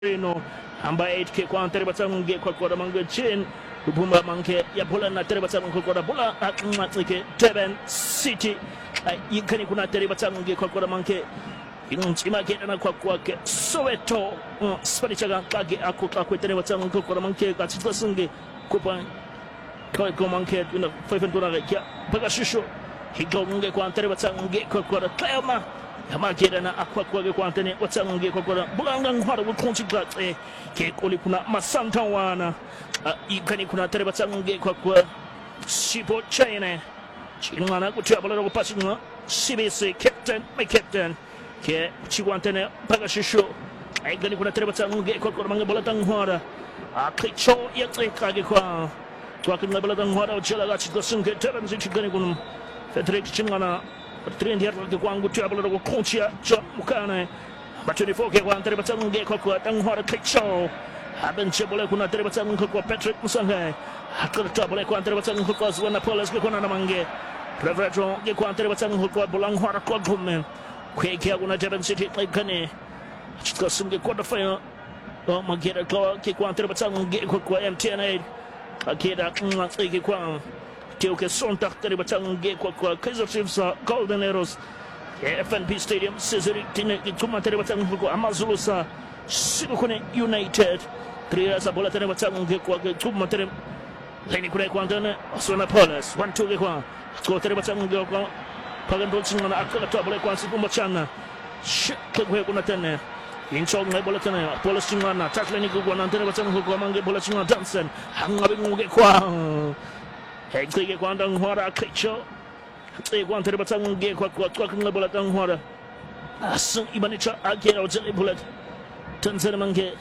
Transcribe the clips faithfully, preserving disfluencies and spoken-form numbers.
Reno ambaye itike kwa antere batange kwa kwa mange chin kubumba mange ya bola na tere batange kwa kwa bola atike Durban City yinkani kuna tere batange kwa kwa mange inchima ke na kwa kwa ke Soweto spanichaga kage akuka kwa tere batange kwa kwa mange katika sunge kupa kwa kwa mange tuna five and tuna ya baga shisho higonge kwa antere batange kwa kwa Clayma Hamagera na akwa kwa kwa antene watsange kwa kwa bulanga ngwara bukonchi gatse ke koli kuna masanta wana ikani kuna tere batsange kwa kwa sipo chaine chingana kutia bala ko pasinga C B C captain my captain ke chiwantene pagashisho ikani kuna tere batsange kwa kwa manga bala tangwara akricho yatse kage kwa kwa kuna bala tangwara uchela gachi gosunge tere mzikani kunum Frederick chingana Trendi hapa kwa kwangu tu hapo kukonchia John Mukane Batuni foke kwa antare batange kwa kwa tanghora kicho Haben chebole kuna antare batange kwa Patrick Musange Hakala tabole kwa antare batange kwa Zwana Police kwa na mange Prevrajo kwa antare batange kwa Bolanghora kwa Gumen Kweke kuna Durban City kane Chika sunge kwa dafaya Oh magera kwa kwa antare batange kwa M T N A Akeda ngati kwa Tioke Sonta tere batange kwa kwa Kaizer Chiefs Golden Arrows F N B Stadium Sizeri tine kuma tere batange kwa Amazulusa Sikukune United Tria za bola tere batange kwa kuma tere Leni kuna kwa ndana Zwana Police one two kwa kwa tere batange kwa Pagando chingana akala tabole kwa sikumba chana Shikwe kuna tene Inchong na bola tene Police chingana takleni kwa na tere batange kwa mange bola chingana Danson hangabe nguge kwa Heklige kwa ndangwara kicho Heklige kwa ndere batange kwa kwa kwa kwa bola ndangwara Asun ibanicha agera ojele bola Tanzania mange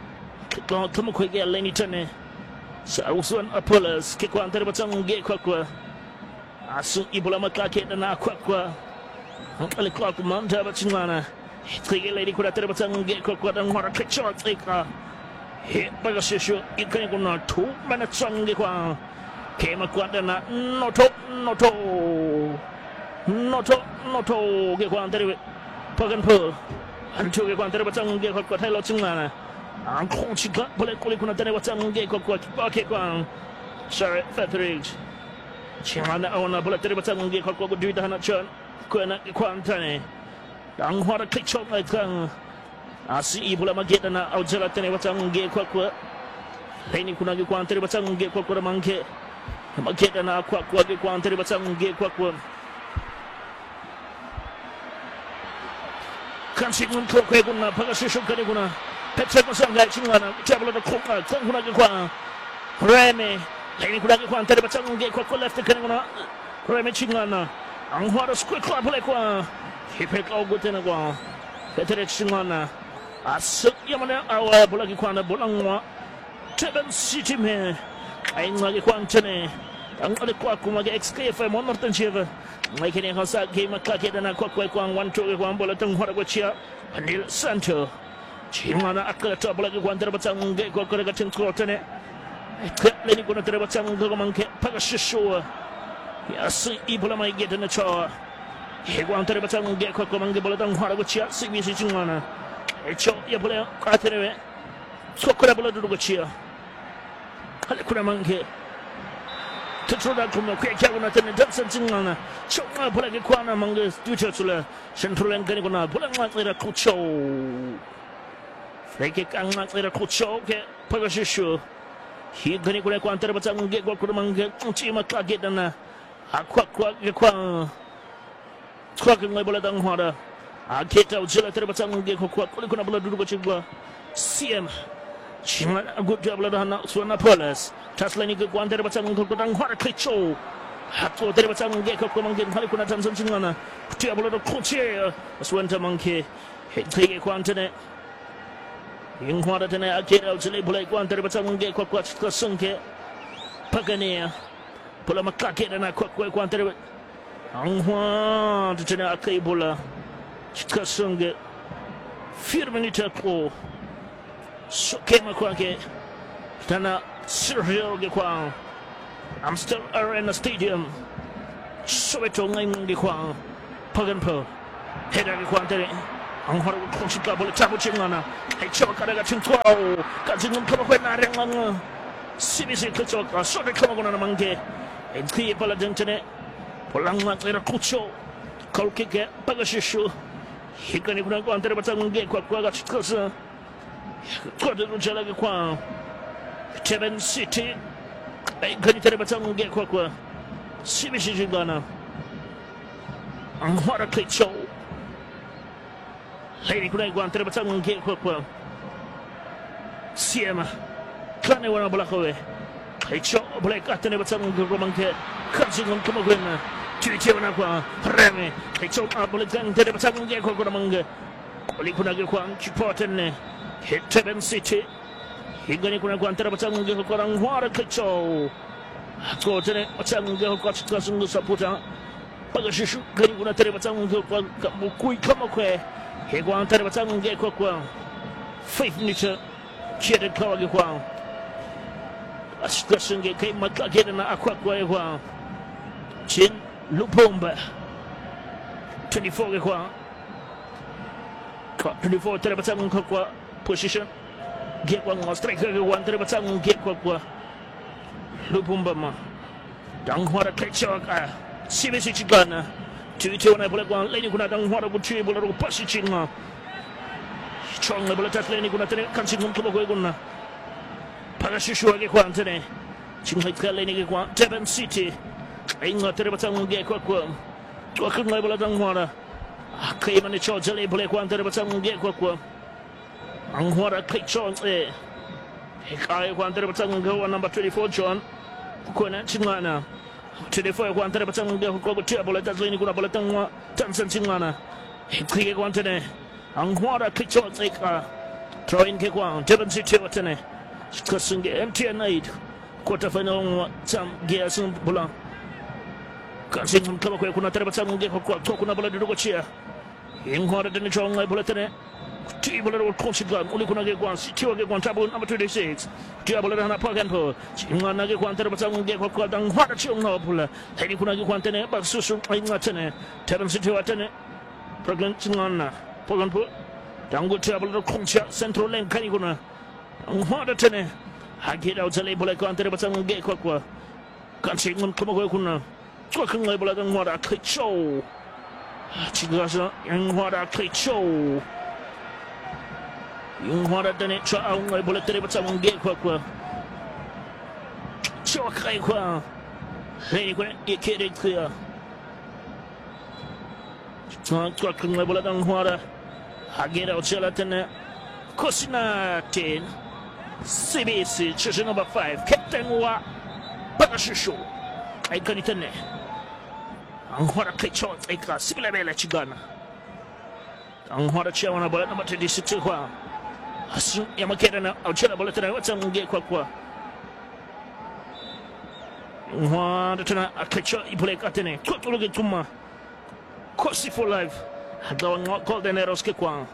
Kwa kama kwa gea leni tane Sa uswan Apollos Kwa ndere batange kwa kwa Asun ibola makake na kwa kwa Ale kwa kwa manda bachingana Heklige leni kwa ndere batange kwa kwa ndangwara kicho Heklige He bagashisho Ikani kuna tu Mana tsange kwa Kema kwanda na noto noto noto noto ke kwa ndere pagan po antu ke kwa ndere batange kwa kwa thailo chingana an khonchika bole kole kuna ndere batange kwa kwa ke kwa sorry Frederick chingana ona bole ndere batange kwa kwa duida hana chan kwa na kwa ntane ang hora kicho mai kan asi ibula mageta na aujala ndere batange kwa kwa leni kuna ke kwa ndere batange kwa kwa manke Mageta na kwa kwa kwa antare batange kwa kwa Kansi kwa kwa kuna pagashisho kani kuna Petrek Musanga chingana tabla da kwa kuna kwa Reme leni kuna kwa antare batange kwa kwa left kani kuna Reme chingana anghwara squid kwa pale kwa hipek au gotena kwa Petrek chingana asuk yamana awa bola kwa na bolangwa Durban City me Ainga kwa ntene angale kwa kuma X K F M one cheva maikene hasa game kake dana kwa kwa kwa one two kwa bola tanghora kwa chia Anil Santo chimana akala tabla kwa ndara batange kwa kwa gatin trotene leni kuna ndara batange kwa manke pagashisho yasi ibola mai geta na cha he kwa ndara batange kwa kwa manke bola tanghora kwa chia sibisi chimana echo ya bola atere sokora bola du kwa chia Hale kuna mange Tutroda kuma kwa kia kuna tene Danson chingana Chonga pula ke kwa na mange Ducha chula Shentrula ngani kuna Pula ngakira kucho Freke ngakira kucho Ke pagashishu Hi ngani kuna kwa antara bata mange Kwa kuna mange Chima kage dana Akwa kwa ke kwa Kwa ke ngai bola tanghwara Aketa ujela tere bata mange Kwa kwa kuna bola dudu kwa chigwa C M Chima good job la hana Zwana Police taslani ke kwa ndere batange ko tanghora kicho hato ndere batange ko mange hali kuna Tanzania chingana kutia bola koche aswanta manke hege kwa ntene inghora tene akera uchile bola kwa ndere batange ko kwa sunke pagania bola makake na kwa kwa kwa ndere anghwa tene akai bola chikasunge firminita ko Sokema kwake Tana Sergio kwa Amstel Arena Stadium Soweto ngai mungi kwa Pagan po Heda kwa tere Anghora kushika bola tabu chingana. Hechoka daga chintwao. Kazingum kama kwena rengang. Sibisi kechoka sote kama kuna mange. Entri pala dentene. Polangma tera kucho. Kalkike pagashishu. Hikani kuna kwa antere batang nge kwa kwa gachikosa. Kwa de rujala kwa. Teben City. Hikani tere batang nge kwa kwa. Sibisi jingana. Anghora kecho. Lady kuna kwa antere batang nge kwa kwa. Siema. Kane wana bola kowe. Hecho black atene batang nge kwa mange. Kazingum kama kwena. Tuiche wana kwa Reme. Hecho bola kan tere batang nge kwa kwa mange. Oli kuna kwa chipotene. Teben City. Higani kuna kwa antere batang nge kwa kwa Anghora kecho. Ko tene batang nge kwa chikasungu saputa. Pagashishu gani kuna tere batang nge kwa mukui kama kwe. Higwa antere batang nge kwa kwa Faith Nita. Chede kwa kwa Ashkasunge kai makagena na akwa kwa kwa Chin Lupomba twenty-four kwa twenty-four tere batang kwa kwa position get kwa striker kwa tere batang get kwa kwa Lupomba ma Danghora kechoka sibisi chigana tuite wana bola kwa leni kuna Danghora buchi bola ro pasi chinga chonga bola tatleni kuna tere kansi ngumtuba kwa kuna Pagashishu wake kwa antene Chinghaika leni kwa Teben City Inga tere batang nge kwa kwa Kwa kunga bola Anghora Kaima ni cho jale bola kwa tere batang nge kwa kwa Anghora kaicho nge Hikaya kwa tere batang nge wa number twenty-four John Kwa na chingana twenty-four kwa tere batang nge kwa kutia bola tatleni kuna bola tangwa Tansan chingana Hikaya kwa antene Anghora kaicho nge kwa Throwing ke kwa Teben City watene Kasunge M T N aid quarter final tam geasun bola Kansing kama kwa kuna tere batang nge kwa kwa kuna bola dogo chia Inghora deni chonga bola tene ti bola ro konsigan uli kuna ge kwa ti wa ge kwa tabu number twenty-six ti bola na pa ganpo ingana ge kwa tere batang nge kwa kwa Anghora chonga bola hadi kuna ge kwa tene ba susu inga tene Teben City watene program chingana program po dangu ti bola ro konsia central lane kani kuna Anghora tene Hagida utale bola kwa antere batang nge kwa kwa Kansi ngun kama kwa kuna Kwa kunga bola Anghora kecho Chigasa Anghora kecho Anghora tene Chwa aunga bola tere batang nge kwa kwa Chwa kai kwa Hei kwa ikere kwa Chwa kunga bola Anghora Hagida utale tene Kosina ten C B C, jersey number five, Captain wa Pagashishu. Aikani tene. Anghora kecho aika sibila bela chigana. Anghora chia wana bola number twenty-six kwa. Asu yamakera na auchela bola tena wata nge kwa kwa. Anghora tena kecho ibole katene. Kotuluge tuma. Kosi for life. Hadawa golden arrows ke kwa.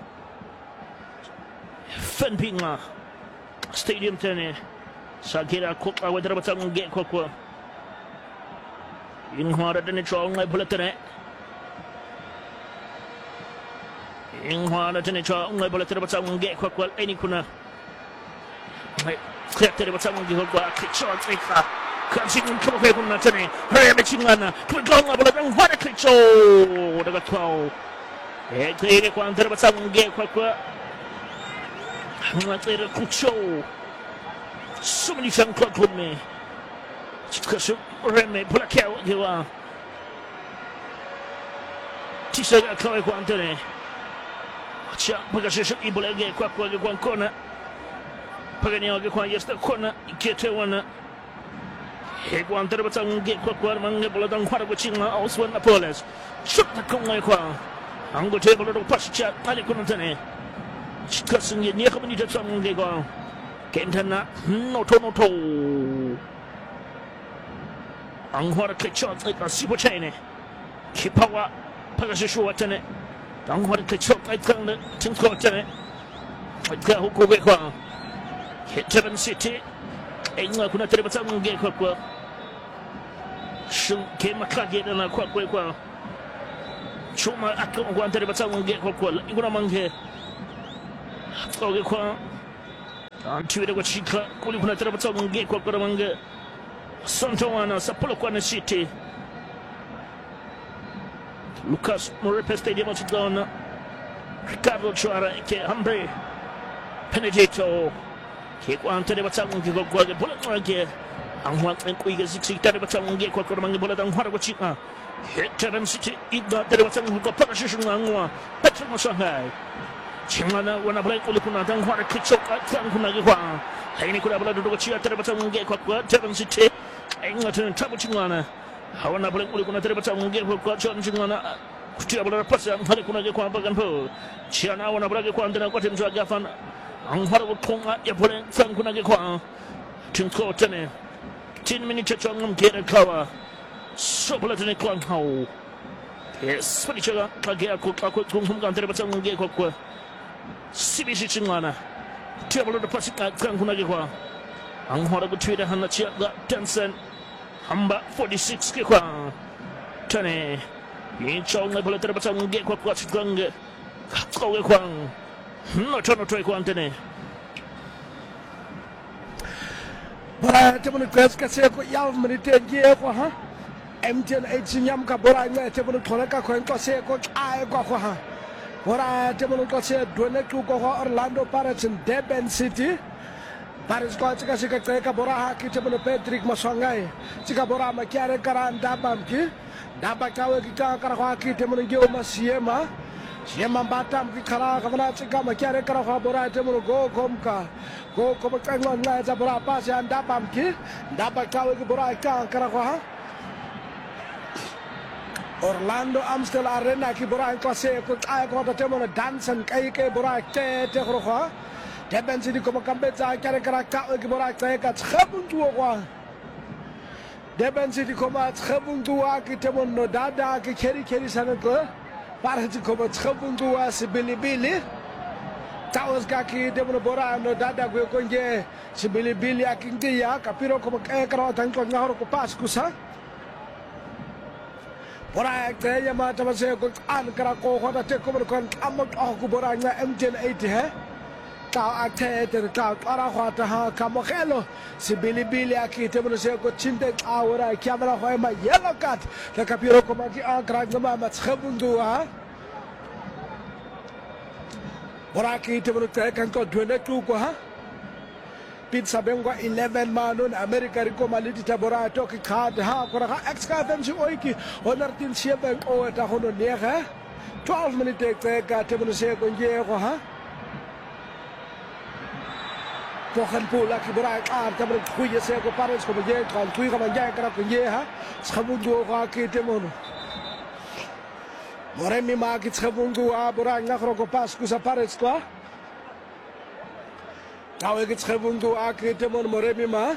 Fenpinga. Stadium tene Sakira Kuka with Rabatang Gate Kokwa in harder than it's all my bulletin. In harder than it's all my bulletin Rabatang Gate Kokwa, any kuna. Clear to the Batang Gilba, kick short, Kansing Koke from Natane, Ramachingana, put on a bulletin, what a kick show, the twelve. Hey, clear the Quanta Batang Gate Kokwa. Later Kucho so many young clock with me. Chikasu Reme Pulakao you are Tisa Kawa Quantane Cha Pagashu Ibulege Quakwa one corner Paganio Kwa yes the corner Kete one Hegwan Terbatang get Quakwa Mangabulan Quarabuchina also in Napoles Shook the Konga Kwa Ango table of Pascha Alikunatane Chikasun ye near community to some Gego Kentana no to no to Anghora click shot like a super chain Kipawa Pagashu Watane Anghora click shot like Kanga Tinko Tene like Huko Geko hit Teben City Ainga Kuna Terbatang Geko Shun came a crack in a quack Geko chuma akongwa tere batsangu nge kwa kwa inguna mange oge kwa antiwire kwa chika kuli kuna tere batsangu nge kwa kwa mange Santawana sapolo kwa na city Lucas Morepe Stadium Chigona Ricardo Chara ke Hambre Penetrato ke kwa tere batsangu nge kwa kwa bola nge angwa kuiga siksi tere batsangu nge kwa kwa mange bola dangwara kwa chika Teben City ida tere batsangu kwa para shishu ngwa Patrick Moshangai Chingana wana break uli kuna dangwara kichoka tangu na kwa haini kuna bola dodo chia tere batsangu nge kwa kwa Teben City inga tena tabu chingana hawana break uli kuna tere batsangu nge kwa kwa chingana kutia bola pasa hali kuna nge kwa bagan po chiana wana break kwa ndena kwa timjwa gafan angwara kutonga ya bola tangu na kwa timko tene ten minutes changwa mgera kawa Sobola tene kwa hau. Yes, pali chaga kagea kwa kwa kumga tere batsangu nge kwa kwa. Sibishi chingana. Tia bola pasi kangu na kwa. Anghora gutwira hana chia ga Tensen. Hamba forty-six ke kwa. Tane. Ni chonga bola tere batsangu nge kwa kwa chigange. Kwa kwa. No tono toy kwa antene. Bara temo ni kreska se ko yav minute nge kwa ha. M T N H nyam ka bora nga te bono thola ka khwen ko se ko ai ko ko ha bora te bono ko se done ku ko Orlando Pirates in Durban City Pirates ko tsika sika ka bora ha ki te bono Patrick Moshangai tsika bora ma kyare karan dabam ki daba ka we ki ka kara ha ki te bono ge ma siema siema batam ki kara ka bana tsika ma kyare kara ha bora te bono go kom ka go kom ka ngon nga za bora pa se dabam ki daba ka we ki bora ka kara ha Orlando Amstel Arena ki bora ko se ko ai ko ta temo dance and kai ke bora te te ro kho Durban City ko makambetsa kare kara ka ki bora te ka tshabuntu ko Durban City ko ma tshabuntu wa ki temo no dada ki kheri kheri sana ko para ti ko tshabuntu wa sibilibili tawas ka ki temo bora no dada ko ko nge sibilibili akingi ya kapiro ko ka kara tan ko ngaro ko pas kusa Bora te ya ma ta se ko an kara ko ko ta te ko ko am ko bora nga M T N eighty he ta ate te ta ara ko ta ha ka mo khelo si bili bili aki te mo se ko chinde awara kamera ko ma yellow card ta kapiro ko ma ki an kara nga ma tshabundu ha bora ki te mo te kan ko dwene tu ko ha Pizza Bengwa eleven manon America riko maliti tabora toki card ha kora ex ka fm si oiki onartin sieben o ta hono nega twelve minute te ka te mo se ko nge ko ha to khan pula ki bora ka ta mo kuye se ko pares ko nge kan kuye ka manja ka ko nge ha tshabundu ko ki te mo more mi ma ki tshabundu a bora ngakro ko pas ku sa pares ko Tawe ki tshabundu akite mon moremi ma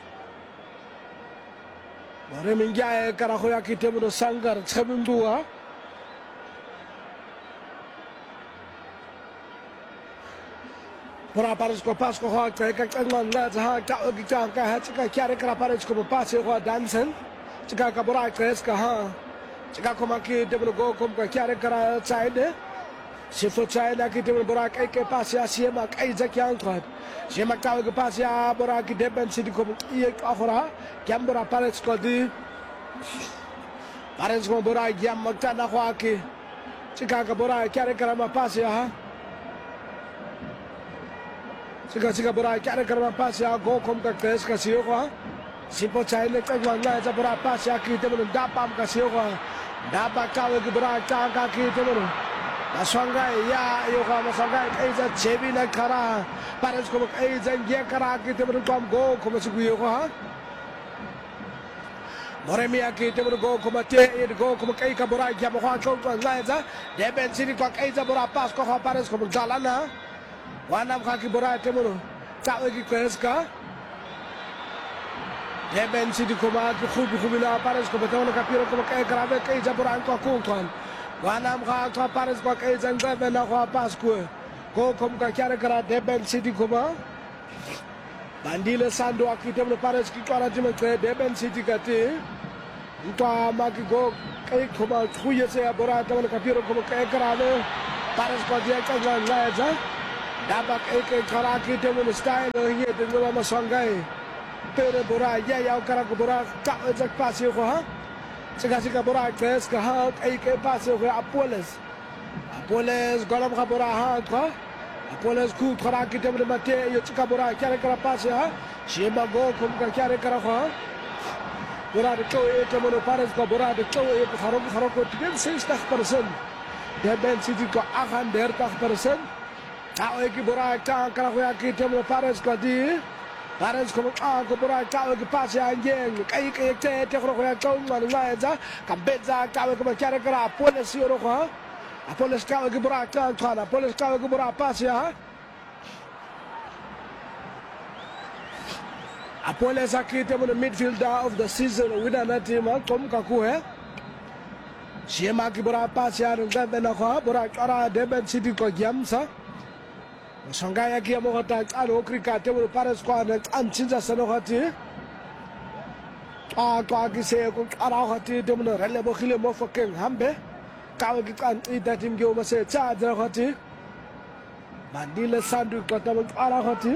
moremi njae kara ko yakite mon sangar tshabundu a Pora pares ko pas ko ha ka ka ngon la ha ka ki ka ka ha ka kyare kara pares ko pas ko dansen tsika ka bora kres ka ha tsika ko ma ki de go kom ka kyare kara side Sifo China ki te bora kai ke pas ya siema kai za kyang kwa siema ka ke pas ya bora ki Durban City ko ie akhora kyam bora pares ko di pares ko bora gyam makta na kwa ki chika ka bora kyare kara ma pas ya ha chika chika bora kyare kara ma pas ya go kom ka kes ka siyo ko Sifo China ka ngwa za bora pas ya ki te bora da pam ka siyo ko da ba ka ke bora ka ka ki te bora Maswangai ya yo ka maswangai eiza chebi na kara pares ko eiza nge kara ki te bro kom go ko masu yo ha Moremi aki te bro go ko mate e go ko kai ka bora ya mo ha ko ko ngaiza Durban City ko eiza bora pas ko ha pares ko jalana wana ka ki bora te bro ta ki kreska Durban City ko ma ki khubi khubi na pares ko betona ka piro ko kai kara be kai ja bora ko ko ko Wanam ka ka pares ko kai zanga be na ko pas ko ko kom ka kyare kara Durban City ko ma bandile sando akite mo pares ki kara jime ke Durban City ka te Mpa maki go kay kuma kuya se bora temen kapiro kuma kay karano pares ko dia ka la za dapat ek kara ki temen style ye de no ma songai pero bora ya ya kara ko bora ka za pasi ko ha sika sika bora kes ka ha ek pasi ko apoles apoles golam ka bora ha ko apoles ku kara ki temen mate yo sika bora kare kara pasi ha sheba go kum ka kare kara ko bora de ko e temen pares ko bora de ko e kharo kharo ko sixty percent de ben city ko thirty percent Kau iki bora ka kara ko aki temen pares ko di pares ko a ko bora ka ko pasi anjeng kai kai te te ko ko ka ngwan ngwa za ka beza ka ko kare kara apoles yo ko apoles ka ko bora ka ka apoles ka ko bora pasi ha Apoles aki temen midfielder of the season winner na team kom ka ku he Shema ki bora pasi ha ngwa na ko bora kara Deben City ko gyamsa Shanghai aquí amo hata ano krika temen pares ko na anchinja sano hati a ko aki se ko ara hati temen rele bo khile mo foken hambe ka ki kan ida tim ge mo se cha dra hati mandile sandu ko temen ara hati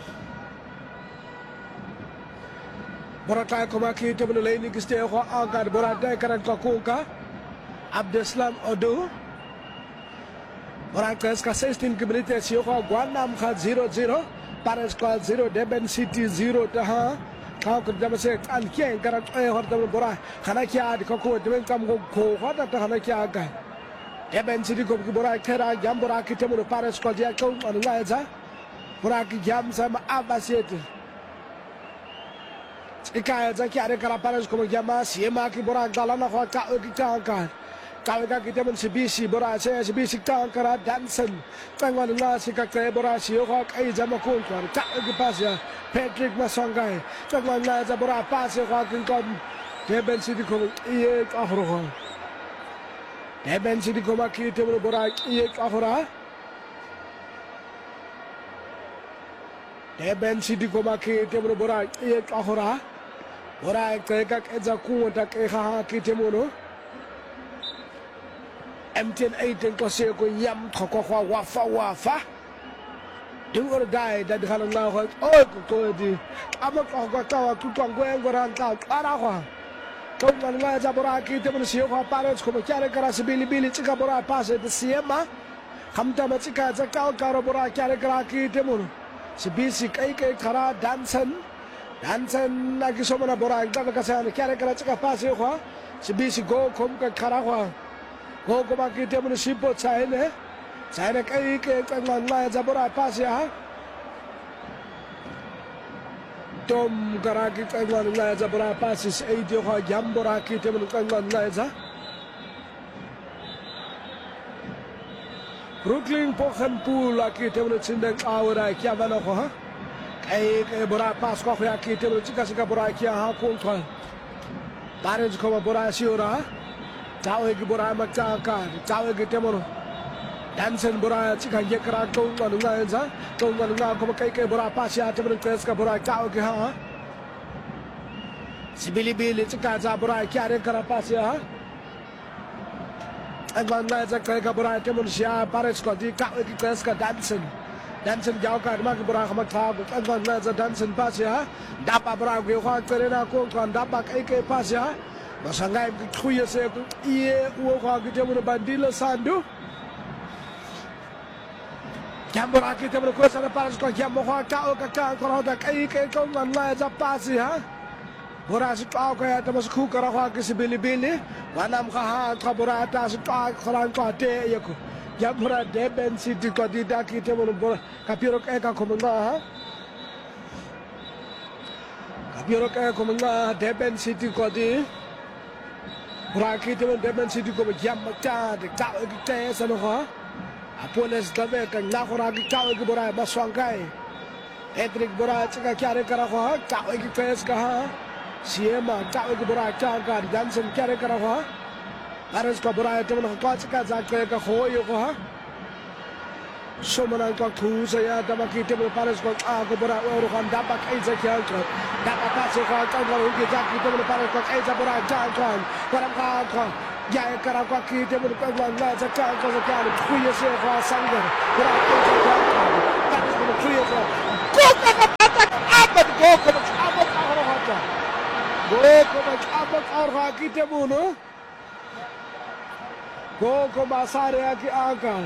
borata ko ma ki temen leini ki ste ko aga borata karan ko ko ka Abdeslam Odo Orang kes ka sixteen kilometer siyo ko Guanam ka zero zero Pares ko zero Deben City zero taha Kau kerja masih an kian karat eh hor tamu bora khana kia di ko ko demen kam ko ko hota ta khana kia ga Deben City ko bora kera jam bora ki temu pares ko dia ko anu la za bora ki jam sama abaset Ika za ki are kara pares ko jama siema ki bora dalana ko ka ki ka ka Kau kita men sebisi bora saya sebisi kau kara Danson tangwan la si kakre bora si ko ai jama ko ko ka ki pas ya Patrick Masongai tangwan la za bora pas ko kin kon Deben City ko iye afro ko Deben City ko ma ki te bora iye afra Deben City ko ma ki te bora iye afra bora ka ka za ku ta ke ha ki te mo M ten eighteen ko se ko yam ko ko wafa wafa do or die that kan na ko o ko ko di ama ko ko ta ku ko ngwe ngoran ta ara ko ko man ma za bora ki te mun se ko pares ko kare kara se bili bili tsika bora pase de siema khamta ma tsika za ka ka bora kare kara ki te mun se bisi kai kai khara dansan dansan na ki so mana bora ta ka sa kare kara tsika pase ko se bisi go kom ka khara ko Ko ko ba ki te mun sipo chai ne chai ne kai ke kangman la za bora pas ya tom gara ki kangman la za bora pas is ei de ho jam bora ki te mun kangman la za Brooklyn Pochen Pool la ki te mun chindeng awra kya bana ko ha kai ke bora pas ko ya ki te mun chika chika bora kya ha ko ko Parents ko bora si ora Tahu ki bora macam kan, tahu ki temor. Dansen bora cika ye kerak kau ngan ngan za, kau ngan ngan kau kai kai bora pas ya temor kes ka bora tahu ki ha. Sibili bili cika za bora kya re kerak pas ya. Ngan ngan za kai ka bora temor sia pares ko di kau ki kes ka dansen. Dansen jauh kan mak bora kamak tahu, ngan ngan za dansen pas ya. Dapat bora ki kau kerana kau kan dapat kai kai pas ya. Masangai kuya se ku iye uo ko ki temu bandila sandu Jambora ki temu ko sa paras ko jambo ko ka o ka ka ko da kai kai ko man la za pasi ha bora si ka ko ya temu ku ka ra ko si bili bili wanam ka ha ka bora ta si ka ko ran ko te ye ko Jambora Deben City ko di da ki temu bora ka piro ka ka ko ma ha ka piro ka ko ma Deben City ko di Rakit teman Deben City ko jam ta de ta ki te sa no ha Apoles dabe ka na ko ra ki ta ki bora Maswangai Patrick bora chika kyare kara ko ha ta ki pes ka ha siema ta ki bora ta ka Danson kyare kara ko ha Pares ko bora teman ko chika za ka ho yo ko ha Somana ko ku sa ya da ki teman Pares ko a ko bora o kan da ba kai za kyal ko da ba pa se ko ka ko ki za ki teman Pares ko ai za bora ta ko Koram ka ko ya kara kwa kite mun kwa ngla za ka ko za ka kuye se kwa sanga kura ko za ka ka ko kuye za ko ka ka pata abad ko ko abad ar hata ko ko abad ar ha kite mun ko ko masare ki akan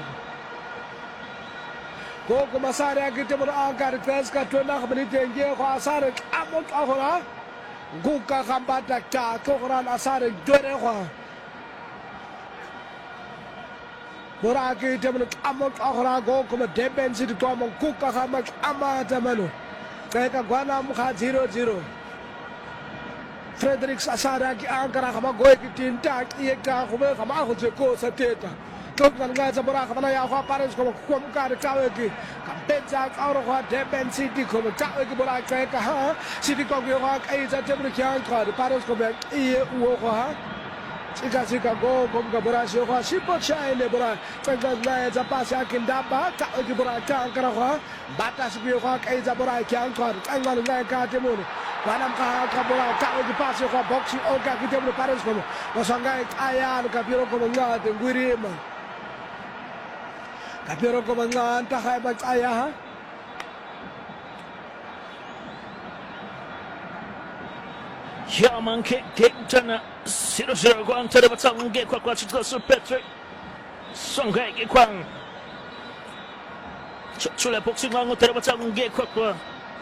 ko ko masare ki te mun akan fes ka to na khmani tenje ko asare abad ahora guka khambata ta ko ran asare dore ko bora ke temen amok akhra go kuma deben sit to amon kuka khamak amata manu kaya ka gwana mukha zero zero Fredericks asara ki ankara khama go ki tinta ki ka khuma khama khu ko sateta to kan ga za bora khana ya kha pares ko ko ka de ka ki ka benza ka ro kha deben sit ko ta ki bora ka ka ha sit ko ki kha ai za temen ki ankara pares ko be i wo kha Sika sika go kom ka bora sio kwa sipo chai le bora tanga na za pasi akindaba ka ki bora ka ankara kwa bata sipo kwa kai za bora ki ankara tanga na ka temuni wanam ka ka bora ka ki pasi kwa boxi o ka ki temuni pares ko wasanga aya ka biro ko nga de ngwirima ka biro ko nga anta ha ba aya ha Ja, man kikktana siro siro kwang tada batang ge kwa kwa chitko su Patrick Songkai ge kwang chule boxing lang tada batang ge kwa kwa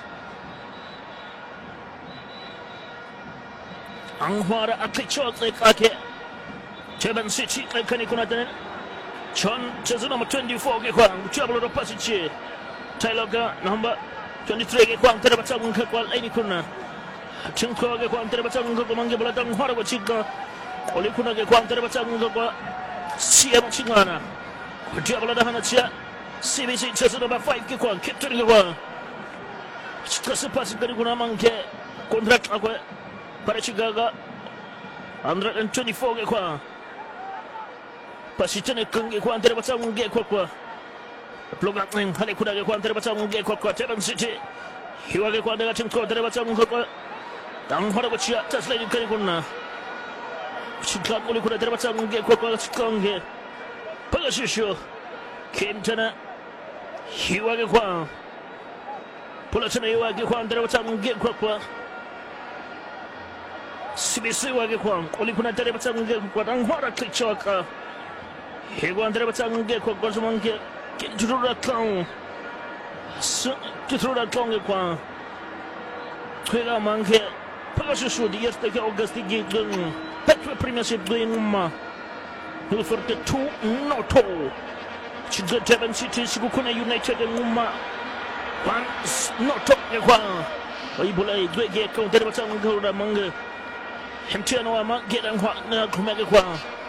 ang hwara atlet chok le kake Teban City le kani kuna tane Chon chezo number twenty-four ge kwang chablo do pasichi Tailoga number twenty-three ge kwang tada batang ge kwa le kuna Chingkoge kwa mtere batang ko mange balatang hora ko chika oli kunage kwa mtere batang ko sia chingana dia balada hana sia C B C chezo number five ke kwa captain ke kwa chika sepasi dari kuna mange kontrak ako para chigaga one hundred twenty-four ke kwa pasitene kange kwa mtere batang ke kwa kwa ploga ngin hale kunage kwa mtere batang ke kwa kwa Teban City hiwage kwa daga chingko mtere batang ko Tang hora bachia tasla ni kani kunna chikla kuli kuna tere batang nge kwa kwa chikange pala shisho kentana hiwage kwa pula tana hiwage kwa tere batang nge kwa kwa sibisi wage kwa kuli kuna tere batang nge kwa tang hora klichoka hiwa tere batang nge kwa kwa sumange kenjurura klang kenjurura klang kwa kwega mange Pagasusu di este que August gegen Petra Premiership gegen ma Number forty-two Noto Chiga Teban City Sigukuna United nguma One Noto kwa Oibola igwe kwa tere batang ngura manga Hemtiano ama gedang kwa na kumege kwa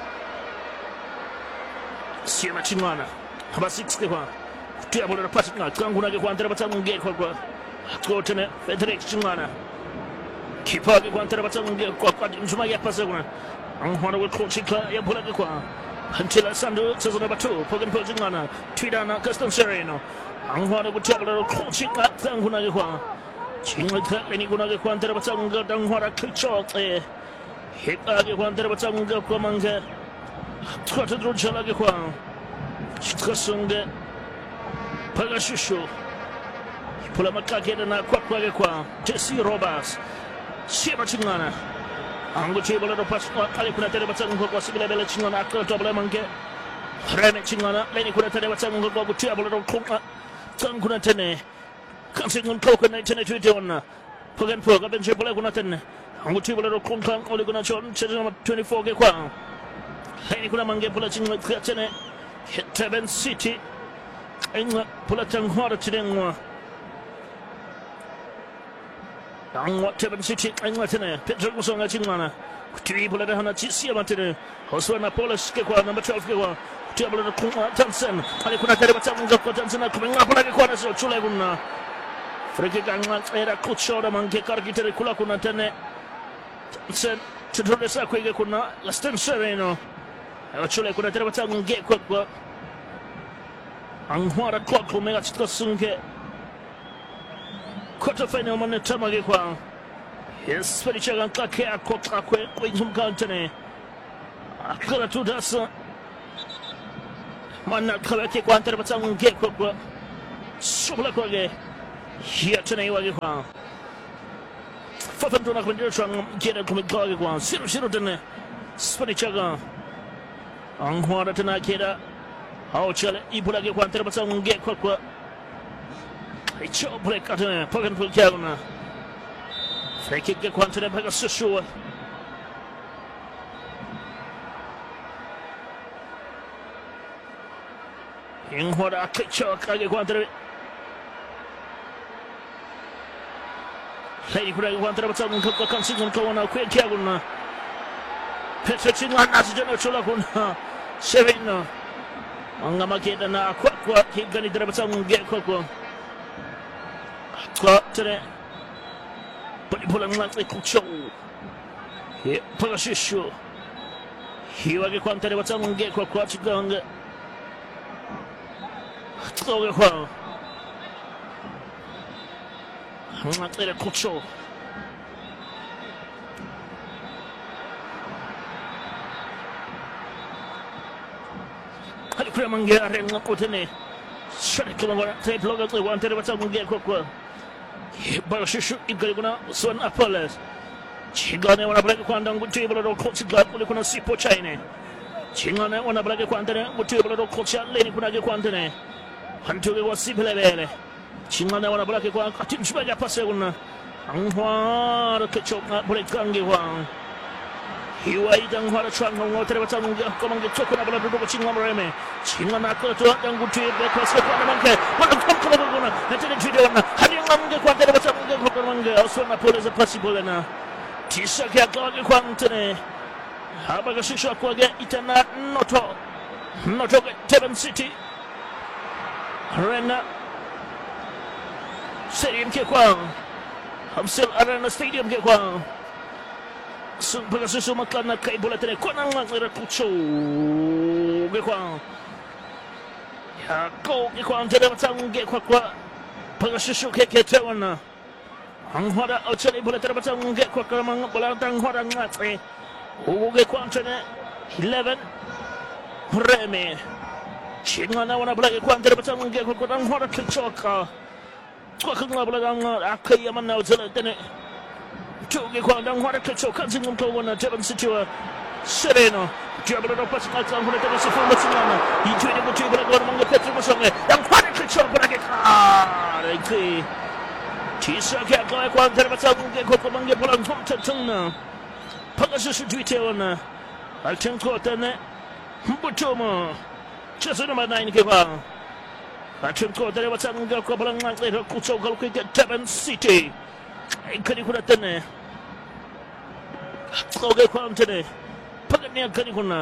Siema chingana Haba six kwa Tia bola pasi na kanguna kwa tere batang nge kwa kwa Kotene Frederick chingana Kipage kwa tere batang nge kwa kwa mzuma ya pasa kuna Anghwana wa kochika ya bola kwa Hantila Sandu season number two Pogan Pojingana Twidana Custom Sereno Anghwana wa tabla kochika tanguna kwa Chinga kani kuna kwa tere batang nge dangwara klichok eh Hipage kwa tere batang nge kwa manga Twata drojala kwa Chikasunge Pagashushu Pula makake na kwa kwa kwa Jesse Roberts Siapa chingana Anggo chibala do pas kali kuna tere batang ko ko sibele bele chingana akal to bele manke Reme chingana leni kuna tere batang ko ko chibala do kuma tang kuna tene Kansingun ko kuna tene tuite onna Pogan po ka benche bele kuna tene Anggo chibala do kuma oli kuna chon chezama twenty-four ke kwa Leni kuna mange pula chingana tene Teban City Inga pula tang hora chingwa Angwa Teban City angwa tene Petra kusonga chingwana Kutui pula hana chisia matene Hoswana Polis ke kwa number twelve ke kwa Tia pula kuma Tansen Ali kuna tere batang ngako Tansen kumenga pula ke kwa naso chule kuna Freke kangwa era kuchora manke kargi tere kula kuna tene Tansen chudrode sa kwege kuna Lasten Sereno Ewa chule kuna tere batang nge kwa kwa Angwara kwa kumega chitko sunke Quarter final man tamage kwa Yes felichaga kake akokakwe Kwenzum kantene akala tudasa mana kala ke kwa antara batang ge kwa kwa subla kwa ge hiya tena iwage kwa fafan tuna kwendera chang gera kumikage kwa siru siru tena spani chaga anghwara tena kera hao chale ibulage kwa antara batang ge kwa kwa icho break atena pagan pul kyaguna free kick ge kwa antara baga sushu Inghora kicho kage kwantere Lady kura kwantere batang kwa kansingon kwa wana kwe kiaguna Petra chingwa nasi jana chula kuna Seven Anga makeda na kwa kwa kigani tere batang ge kwa kwa Kwa tere Pali pula nglantre kucho He pala shishu Hiwage kwantere batang ge kwa kwa chiganga Tloge kwa Ngatere kucho Hali kura mangia renga kutene Shari kila ngora Tape loga kwe wantere wata mangia kwa kwa Bayo shishu igari kuna Swan Apolles Chingane wana blake kwa ndangu tibula do kochi glad kule kuna sipo chaine Chingane wana blake kwa ndene Mutibula do kochi aleni kuna ge kwa ndene Hantuge kwa sipele bele Chingane wana blake kwa Katimshibaga pase kuna Anghwara kechoka Burekange kwa Hiwa ida anghwara chwanga Ngotere wata mungi Komange toko na bala duduko chingwa mreme Chingane akula tuwa Dangu tibe kwa sika kwa manke Wana kumkula kuna Natene jide wana Hadi nga mungi kwa Tere wata mungi kwa mange Oswana pole za pasi pole na Tisha kia kawage kwa mtene Habaga shisha kwa ge Itana noto Noto ke Teben City Arena Stadium ke kwa Hamsil Arena Stadium ke kwa Pagka susumaklan na kay bola tene Kwa nang ngira kucho Ke kwa Yako ke kwa Tere batang ke kwa kwa Pagka susu ke ke tewan na Ang hora Ochani bola tere batang ke kwa kwa Mga bola tang hora ngate Ugo ke kwa tene eleven Reme Chingana wana blake kwa ndere batang nge kwa kwa ngora kichoka Kwa kanga blake nga akai yaman na uzela tene Chuge kwa ngora kichoka zingum kwa wana Teben Situa Sereno Jabla do pasi ngata ngora tene sifu matsingana Ituene kutu blake wana mga Petri musonge Ngora kichoka blake kare ki Tisa kia kwa kwa ndere batang nge kwa kwa mga bola ngomta tungna Pagka susu duite wana Altenko tene Mbutuma Just number nine ke kwa Action ko tere batang ga ko balang ngai ko chau gal ke Teben City Kani kuna tene Ko ge ko tene Pagani kani kuna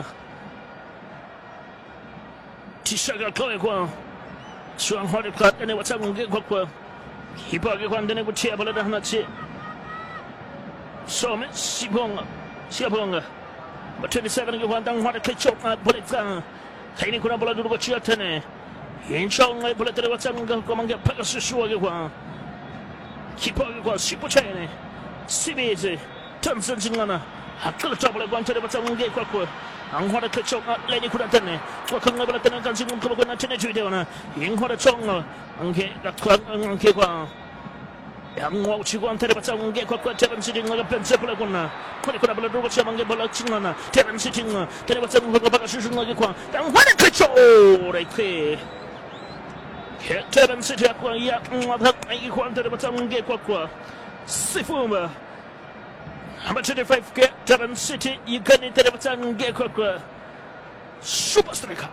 Tishaga ko kwa Suang hore ka tene batang ge ko kwa Hipa ge kwa tene butia bala dah na chi So me sibonga sibonga But twenty-seven ke kwa tang hore ke chau boleh ka Kaini kuna bola dulu kecil tene. Inshallah ngai bola tere batang ga ko mangga pagka susu age kwa. Kipa age kwa sipo chene. Sibeze Tanzan jingana. Hakal ta bola kwa tere batang ngai kwa kwa. Ang hora kecil leni kuna tene. Kwa kanga bola tene kan singum ko na tene juide wana. Ing hora chong angke kwa angke kwa. Yang mau ciku antara batang ngai kwa kwa Teben City ngaga pensa bola kuna. Kuni kuna bola dulu kecil mangga bola cingana. Teben City nga tere batang ko pagka susu age kwa. Yang hora kecil reke. Teben City kwa ya ngabak ai kwa antara batang ngai kwa kwa. Sifuma. Number twenty-five ke Teben City ikani tere batang ngai kwa kwa. Super striker.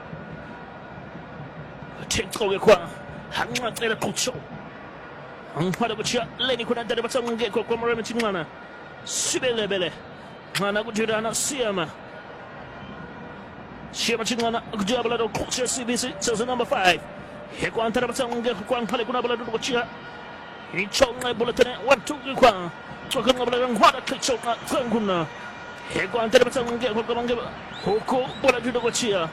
Tenko ge kwa. Hanga tere kucho. Ang pada kucia leni kuna tere batang ngai kwa kwa mara mtingana. Sibele bele. Mana kujira na siama. Siama chingana kujabla do kucia C B C season number five. He kwa antara batang ngai kwa pale kuna bala do kucia. Ni chonga bola tene one two kwa. Choka ngabla ngwada kichoka tsanguna. He kwa antara batang ngai kwa mangga huko bola do kucia.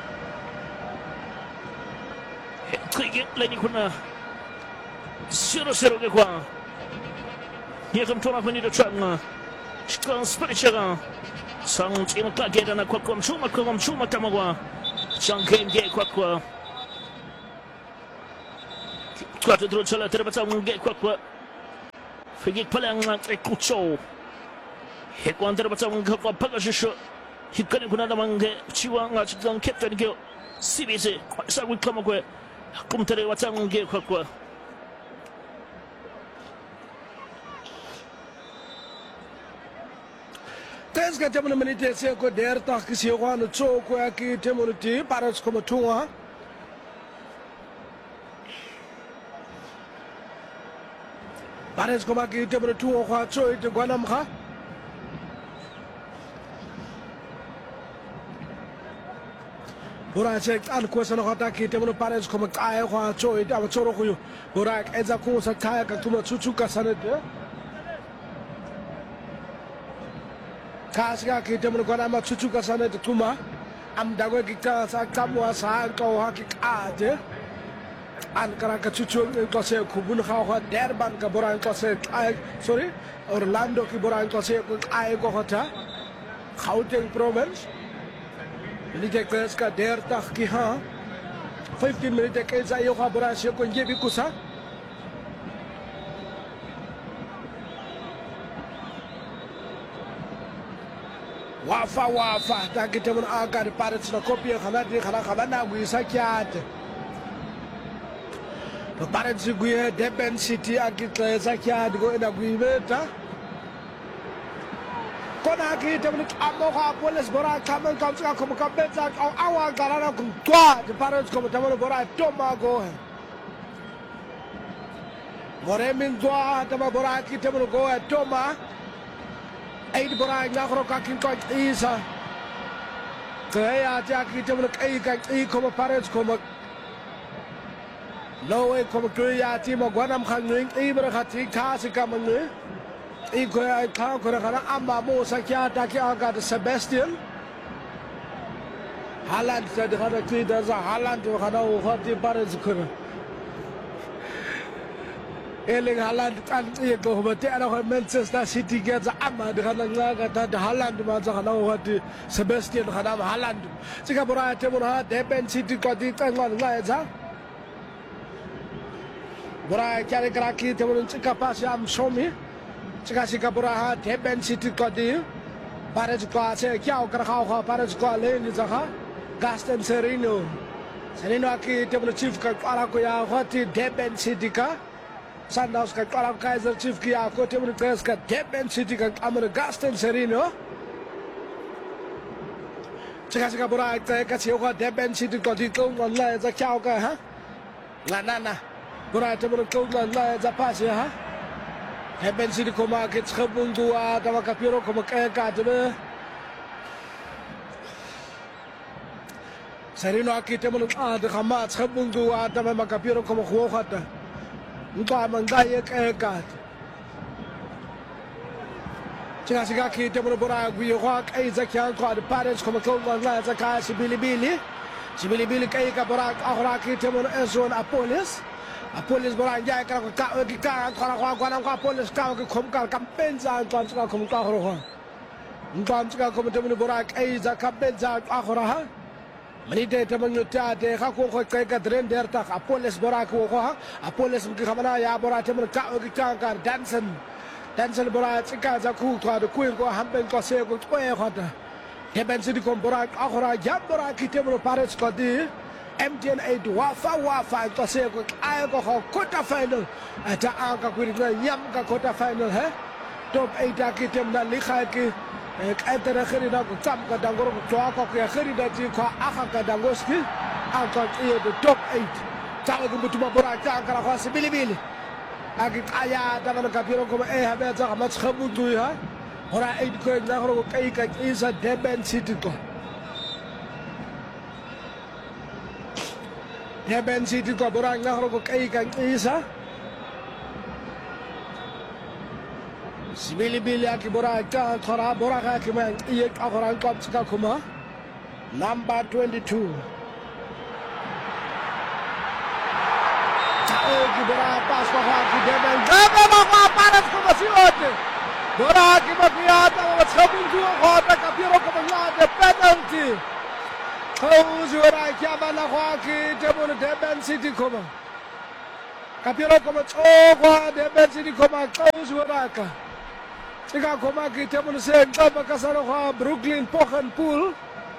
He kige leni kuna Zero zero ke kwa. Here come Tona Penny to Changa. 시간 스페리샤가 상징을 가게라나 꽉꽉 추마꽉 추마타마과 장게임게 꽉꽉 Quatro 들어쳐 들어봤자 게 꽉꽉 피기 팔랑나 에쿠초 해관 들어봤자 꽉꽉 파가시쇼 히카니 구나다만 게 치와가 직장 캡틴 게 시비스 사고 까먹고 꿈터에 왔자 게 꽉꽉 Tens ka temuna minute se ko der ta ki se ko no cho ko ki temuna ti paras ko matunga paras ko ma ki temuna tu ko cho ite ko nam kha Bora check an ko sana khata ki temuna paras ko ma ka ko cho ite aba cho ro ko yo bora eza ko sa ka ka tuma chuchu ka sana de Kasga ki temuna ko na chuchu ka sana de tuma am dago ki ka sa kamwa sa ko ha ki ade an kara ka chuchu ko se kubun kha kha derban ka bora ko se sorry Orlando ki bora ko se ko ai ko hota Gauteng province ni ke ka der ta ki ha fifteen minute ke sa yo kha bora se ko ngebi kusa Wafa wafa ta kita mun aga de parents na kopie khana di khana khana na gu sa kyat to parents gu ye Durban city akitla sa kyat go na gu beta kona kita mun amo kha police bora kamen kam sa kom kam beta au awa garana kum twa de parents kom tamun bora toma go more min twa tama bora kita mun go toma Eight bora ngakro kakin ko isa kaya ja kita mun kai ka i ko parents ko mo no e ko kaya ti mo gwanam khang ning i bra khati kha sika man ne i ko ai kha ko ra amma mo sa kya ta kya ga Sebastian Haaland sa de khada ti da za Haaland ko khada o khati parents ko Erling Haaland kan ye go hote ana ko Manchester City ge za amma de kana nga ta de Haaland ma za kana hote Sebastian kana Haaland sika bora te bora Durban City ko di ta nga nga za bora kare kraki te bora sika pas am shomi sika sika bora Durban City ko di pares ko ase kya kar kha kha pares ko le ni za kha Gaston Serino Serino aki te bora chief ka ala ko ya hote Durban City ka Sundowns ka kala Kaizer Chiefs ki ako temur Pes ka Durban City ka amar Gaston Serino Chika chika bora ta ka chiu ka Durban City ko di ko ngon la za kyao ka ha la na na bora temur ko ngon la za pas ya ha Durban City ko ma ke tshabung dua ta ka piro ko ma ka ka de Serino aki temur a de khama tshabung dua ta ma ka piro ko ma kho khata Npa mangaya kagat Chika chika ki temur bora gwi rock ai zakyan ko de parents ko ko ngala zakaya sibilibili sibilibili kai ka bora akhra ki temur ezon Apolis Apolis bora njay ka ko ka ki ka ko ko ko ko Apolis ka ko khom ka kampenza ko ka khom ka khro ko npa chika ko temur bora ai zakapeza akhra ha Manite temang yuta de ka ko ko kai ka dren der ta Apolis bora ko ko ha Apolis mki khamana ya bora temur ka ki ka ka dansen dansen bora chika za ku to de ku ko hamben ko se ko ko e khata Durban City ko bora akhra jam bora ki temur pares ko di M T N eight wafa wafa ko se ko ay ko ko quarter final ata aka ku ri nyam ka quarter final he top eight ki temna likha ki Kaitara khirida ko tam ka dangoro ko ko ko khirida ji ko aka ka dangoski aka iyo the top eight tawo ko mutuma bora ta kara ko sibilibili agi aya daga ka piro ko e ha be za ma tshabu du ha ora eight ko na ko kai ka isa Durban City ko Durban City ko bora na ko kai ka isa Sibilibili aki bora ka khara bora ka ki man iye akhara ko tsika kuma number twenty-two Tae ki bora pas ko ha ki Durban Durban ma paras ko si ote bora ki ma ki ata Close your eye, Kiabana Hawki, Demon, Deben City Coma. Capiro Coma, oh, Deben City Coma, close your eye. Chica Comaki, Demon, saying, Baba Casanoha, Brooklyn, Pochen Pool.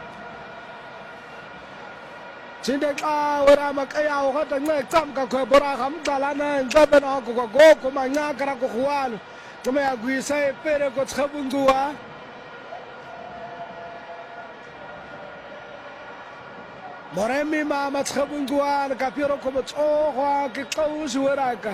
Chindeka, where I'm a Kaya, what I make Tamka, Boraham, Dalana, and Gabana, Go, Komanga, Karakuan. Come here, we say, Pere got Habundua. Moremi Mama Habunguan, Capiro Comets, oh, Kikos, Weraka.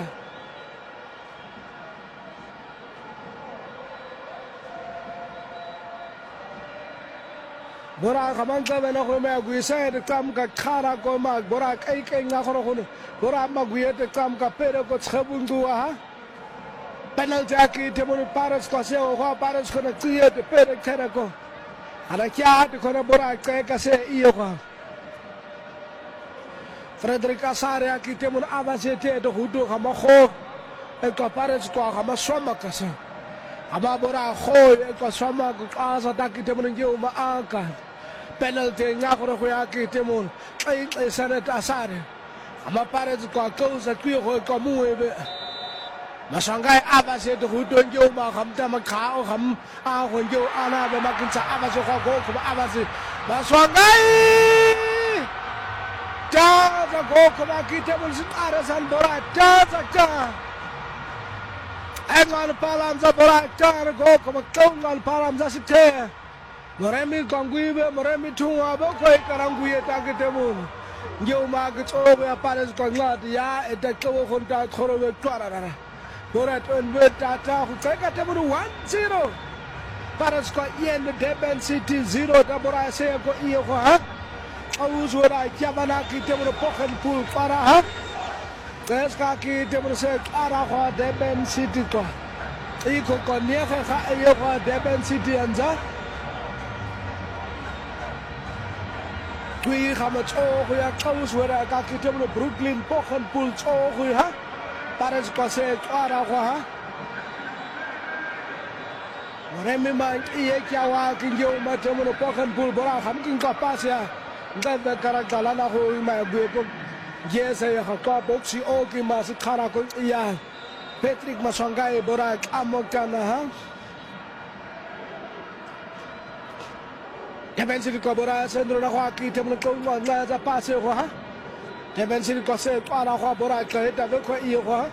Borak Hamanta Venahome, we say the Tamka Kara Gomak, Borak Ake Nahorone, Borak Maguia, the Tamka Pere got Habundua. Penalty, Temon Paris Coseo, Paris Connectia, the Pere Terraco. And I can't Borak take a say Iowa. Frederick Asaria, Temon Avasete, the Hudu Hamaho, and Paris to Hamaswamacasa. Ababora Ho, and Kosama, Asa Takitemon Yuma Anka. Penalty, Nakoyaki Temon, a Senate Asari. Amapares Kos, a Kyo Kamu. Masangai Abase, the Hudu Yuma, Hamtama Kao, Ham, Ahon Yo Anna, the Makinsa Abase, Hoko, Abase. Masangai! Jaza go Komaki Temos Aras and Borat, Jaza. Angan Palamza Borat, Jar go Komakongan Palamza Site. Moremi Konguive, Moremi Tunga, Boko Karanguia Taketemun. You markets over Paris Kongadia, at the Kovo Honda Korove Torara. Borat and with Tata, who take a table one zero. Paris got Yen, the Deben City zero, Tabora say go Iowa. Aus would I Yamanaki Table Pochen Pool Faraha? There's Kaki Table said Araha, Deben City. Eco Konefa, Iowa, Deben City and that. We have a talk, we are close where I got Table Brooklyn, Pochen Pool, oh, we have. Paris Cosset, Araha. Remember, Iakawa, King Yo, Matamono Pochen Pool, Bora, Hamkin Capacia. That the Karakalana who in my group. Yes, I have got Boxy Oki Mas Karakul, yeah. Patrick Masangai, Borak, Amokana. Eventually, Cobora, Sandra Haki, Temple, Laza Passewa. Eventually, Cosset, Araha, Borak, Tabaka, Iowa.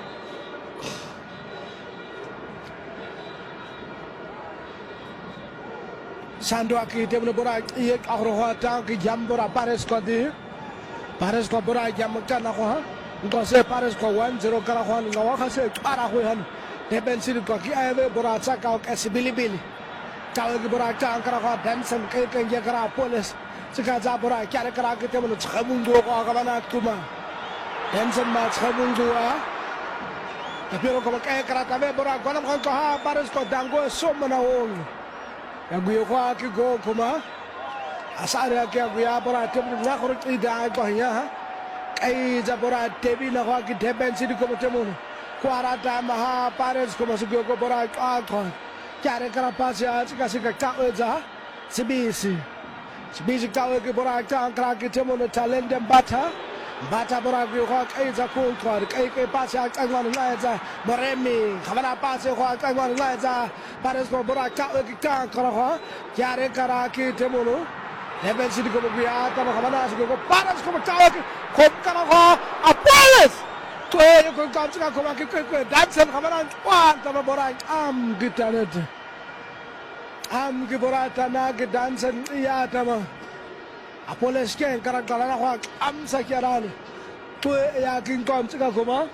Sanduaki, Temple Borak, Aroha, Tanki, Jambora, Paris Codi, Paris Cobora, Yamakana, Gose Paris Co one, Zero Carahan, Nawaka, Parahuan, Deben City Cocky, Borataka, Esibilibili, Tawaki Boraka, Karaha, Denson, Cake and Yakara Polis, Sikazabora, Karakara, Temple, Habungo, Agavana Kuma, Denson Mats Habungua, the Piro Kaka, Bora, Guanamaka, Paris Codango, Somana. And we walk go Kuma. Asaria Gabriabora, Temple Nakor, Ida, Goya, Kay Zabora, Debi Nawaki, Deben City Comotemon, Quarata Maha, Paris, Comasugo, Bora, Alcon, Karakarapasia, Kasika, Sibisi, Sibisi Kawaki, Kraki, Temon, Talent and Bata. Bata Boragio Hawk, Aza Kulkor, K K Pasha, Kangwan Liza, Moremi, Havana Pasha, Kangwan Liza, Paris Boraka, Karaha, Yare Karaki, Temunu, Heaven City Gobia, Havana, go Paris Komataki, Kokaraha, a Paris! Where you can come to Komaki, that's an Havana, one Tamaborak, Am Gitanet. Am Giborata Nag, dancing Yatama. Apoles Ken Karakalana, Am Sakiaran, to Yakin Komsika Kuma.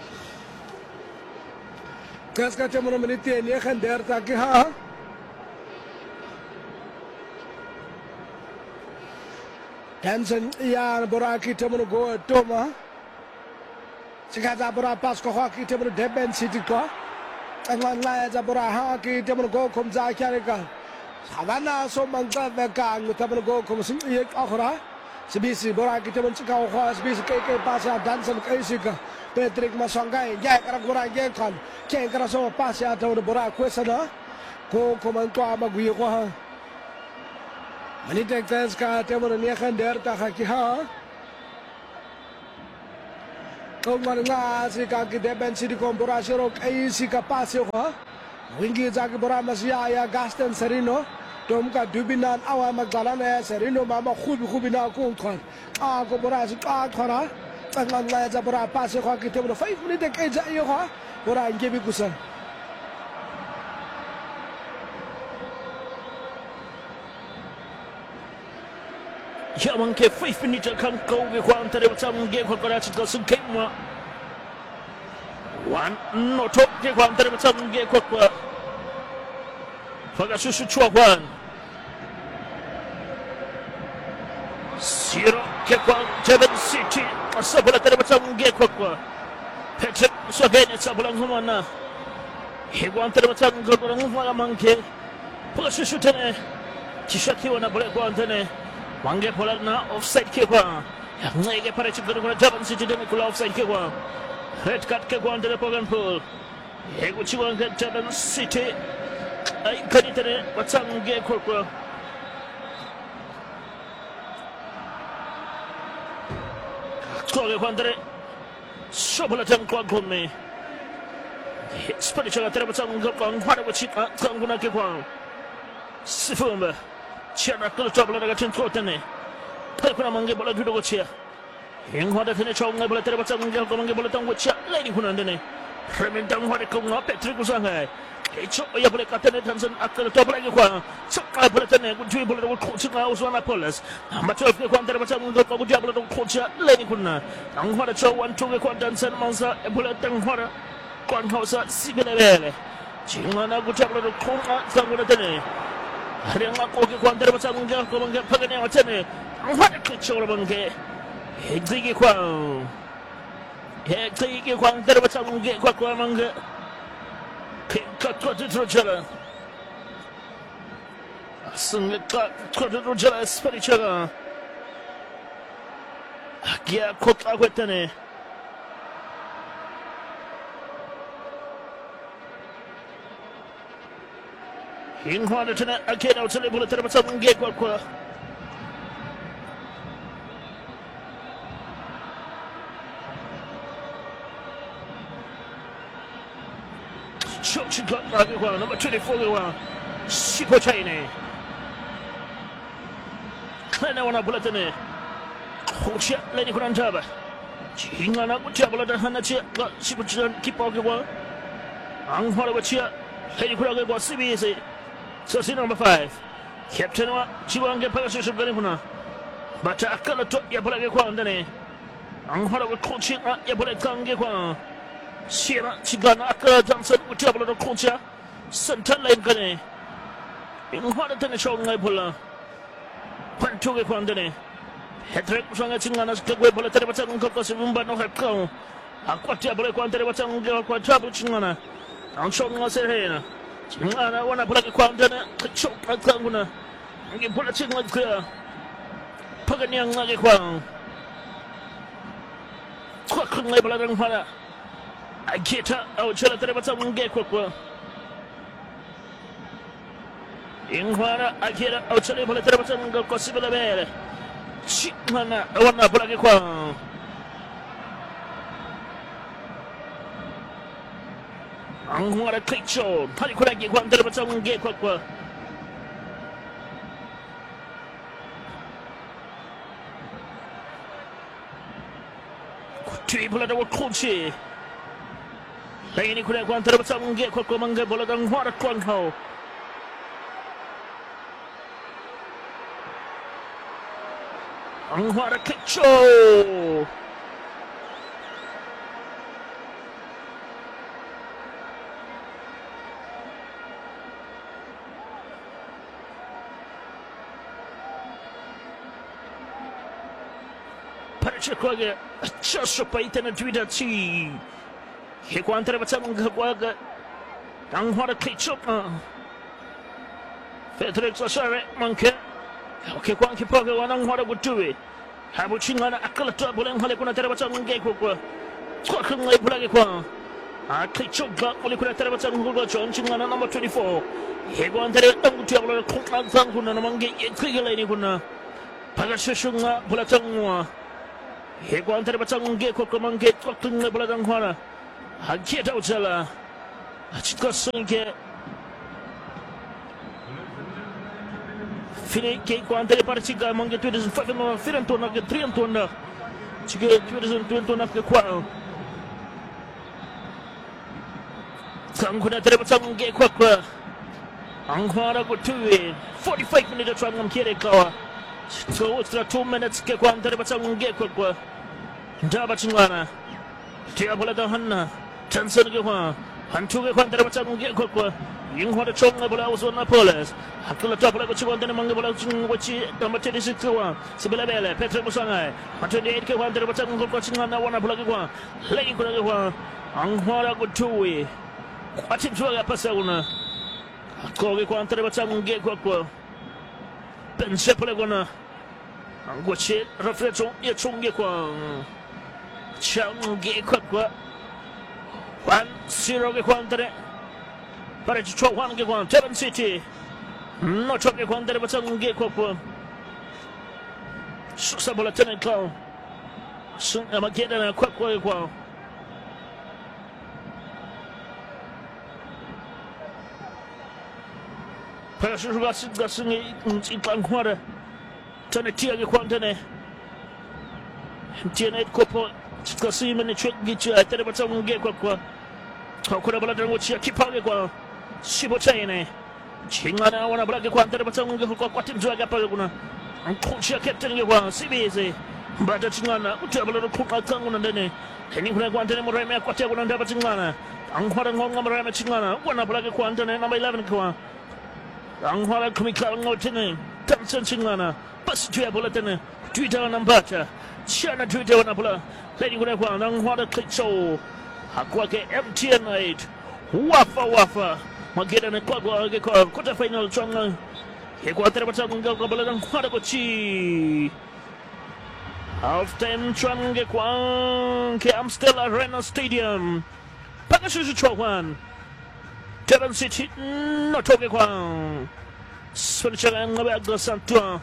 Kaskachamunity and Yakan der Takiha. Tansen Yan Boraki Temunu go Toma. Sikazabora Pasco Hockey Temunu Deben City Car. And one lies Abora Hockey Temunu go comes Zakarika. Havana so Manga Vaka with Temunu go comes Ahora. Sibisi Boraki Temunu Chika, Sibisi K K Pasha, Danson Kasika, Patrick Masangai, Yakara Yakan, Kankaraso Pasha to the Borak Quesada, Go Comantua Maguiwa. Menite Kreska tebon ni akan der ta ki ha kau nga si ka ki deben si di komporasi rok ai si ka pasio ha wingi jagi bora masia ya Gaston Serino tom ka dubinan awa magdalana Serino mama khubi khubi na ko khon a ko bora si ka khona tangan la ja bora pasio ka ki tebon five minute ke ja yo ha bora ngebi kusan ya manke five minutes kan kau ke kwan tare macam ge ko kora chito sungkema one no to ke kwan tare macam ge ko ko faga susu chua kwan zero ke kwan Durban City asabula tare macam ge ko ko Patrick so gene sabula ngumana he kwan tare macam ge ko ngumana manke faga susu tane tishaki wana bole kwan tane Wange pola na offside ke kwa ngege pare chikuru kuna Durban City demi kula offside ke kwa red card ke kwa ndele Pogan Pool ego chiwa nge Durban City ay kanitere watsang ge kwa kwa kwa kwa ndele shobola tang kwa gome spani chaga tere watsang ge kwa ngwada wachika tanguna ke kwa sifumba Chana kala tabla daga tentro tene. Pai kuna mange bola judo gochia. Yang hada tene chong ngai bola tere baca mange ko mange bola tang gochia lady kuna ndene. Remin tang hada ko ngap Patrick usanga. Echo ya bola katene Tanzan akala tabla ge kwa. Chaka bola tene ku jui bola ko chika uswana polas. Amateur ke kwa tere baca mange ko jia bola ko gochia lady kuna. Ang hada cho one two ge kwa Tanzan mansa bola tang hada kwa hausa sibele bele. Chingana ku tabla ko nga tanguna tene. Hari yang aku ke kuantar macam mungkin aku mungkin pakai macam ni, apa kecil mungkin, hektik kuang, hektik kuantar macam mungkin kuat kuat mungkin, kat kuat itu jalan, sungguh kat kuat itu jalan seperti jalan, dia kuat aku itu ni. Hing hada tena akena utale bola tena macam nge kwa kwa Chok chikak lagi kwa number twenty-four kwa Sipo Chaine Kena wana bola tena Khusya leni kuna njaba Hinga na kutia bola tena hana chia Sipo Chaine kipa kwa Ang hada wachia leni kuna kwa C B S So si number five, Captain wa chiwange pala susu gani kuna, bata akala to ya bola ge kwa ndane, ang hara wa coach ya bola kange kwa, sira chigana akala Johnson utia bola coach ya, central line gane, ang hara tane show ngai bola, pantu ge kwa ndane, headrek usanga chingana skagwe bola tare bata ngko ko sibumba no hakau, akwati ya bola kwa ndane bata ngko kwa tabu chingana, ang show ngai serena. Ngana wana bola ke kwa ndana choka kanguna ngi bola chinga kwa pagani ngage kwa kwa kungai bola dang hala agita au chala tere bata nge kwa kwa ingwara agita au chala bola tere bata nge kwa sibela bele chingana wana bola ke kwa Ang hara kaicho, pali kuna ge kwa ndara bata nge kwa kwa. Kutui bola da wakuchi. Laini kuna kwa ndara bata nge kwa kwa mange bola da ngwara kwa ngao. Ang hara kaicho. Parachakoga, just paita na Twitter chi. He kwantere bata mga kwaga. Ang hara kitchup. Patrick Sasare manke. Okay kwanki poga wanang hara gutuwe. Habu chingana akala to bolen hale kuna tere bata mga kwa kwa. Kwa kungai bulagi kwa. Akichoka kulikula tereba changu kwa chonchingana number twenty-four. Hego andere angutu ya bula kongna zangu na namange yekigela ini kuna. Pagashishunga bula changwa. Hego andere bachangu nge kwa kamange kwa kunga bula changwana. Hakieta uchala. Achika sunke. Fini ke kwa andere parchiga mange two thousand five na firantona ke triantona. Chige two thousand twenty ke kwa. Sangkuna terima sangge kwa kwa Anghara ko tuwe forty-five minutes try ngam kire kawa so extra two minutes ke kwa terima sangge kwa kwa ndaba chingana tia bola da hanna chanson ke kwa hantu ke kwa terima sangge kwa kwa yingho da chonga bola uso na polis hakula ta bola ko chwa ndene mangi bola chingwa chi number thirty-six kwa sibela bele Petre Musangai twenty-eight ke kwa terima sangge kwa chingana wana bola ke kwa lei kuna ke kwa Anghara ko tuwe kwa timchwa ya pasa una koge kwa antere batsamu nge kwa kwa pense pole gona ngoche reflexion ya chunge kwa change kwa kwa one zero ke kwa antere pare chwa one ke kwa Devon City no choke kwa antere batsamu nge kwa kwa sabola tena kwa sun amageda na kwa kwa kwa Perasur gasin gasin ipan kuara tane tia ke kuantene tiene kopo gasin mene chek gitu tane macam nge kwa kwa kau kena bela dengan ucia kipa ke kwa sibo chaine chingana wana bela ke kuantene macam nge kwa kwa tim juga apa kuna ucia captain ke kwa sibeze bada chingana ucia bela kwa kangu nandene ini kuna kuantene murai me kwa tia kuna ndaba chingana angkuara ngonga murai me chingana wana bela ke kuantene number eleven kwa Anghara kumika ngotene Thompson chingana basi tuya bola tene Twitter wanambata Chana Twitter wanapula Lady kuna kwa Anghara klicho Hakwa ke M T N eight Wafa wafa Mageda ne kwa kwa kwa quarter final changa Hekwa tere bata kunga kwa bola Anghara kochi Half time changa kwa Ke Amstel Arena Stadium Pakashushi chokwan Devon City no toke kwa Swanichanga ngabe agdo santua